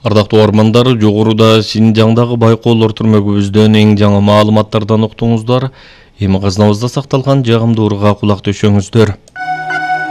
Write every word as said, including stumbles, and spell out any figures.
Ардактуу ормандар, жогоруда Синжаңдагы байкоолор түрмөгүбүздөн эң жаңы маалыматтардан уктуңуздар. Эми казнабызда сакталган жагымдуу урга кулак төшөңүздөр.